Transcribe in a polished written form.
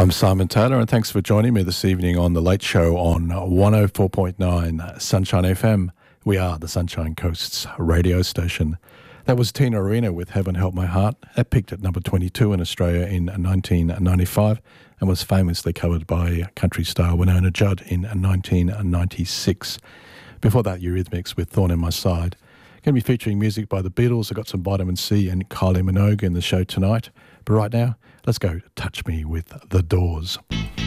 I'm Simon Taylor, and thanks for joining me this evening on The Late Show on 104.9 Sunshine FM. We are the Sunshine Coast's radio station. That was Tina Arena with Heaven Help My Heart. That peaked at number 22 in Australia in 1995 and was famously covered by country star Winona Judd in 1996. Before that, Eurythmics with Thorn in My Side. Going to be featuring music by the Beatles. I've got some Vitamin C and Kylie Minogue in the show tonight. But right now, let's go Touch Me with The Doors.